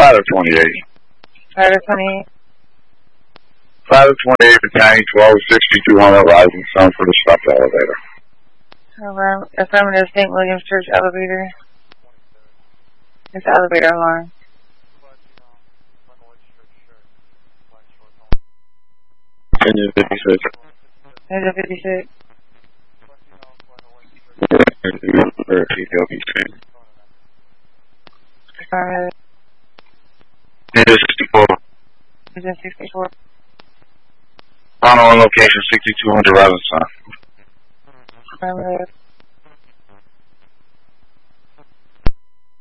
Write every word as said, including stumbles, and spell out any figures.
Friday twenty-eight. Friday twenty-eight. Friday twenty-eight, Battalion twelve, sixty-two hundred, Rising Sun for the stop elevator. Over. Affirmative, Saint William's Church elevator. It's elevator alarm. Engine fifty-six. Engine fifty-six. For T L B C. Affirmative. Engine sixty-four. Engine sixty-four. On on location, sixty-two hundred, Rising Sun. Affirmative.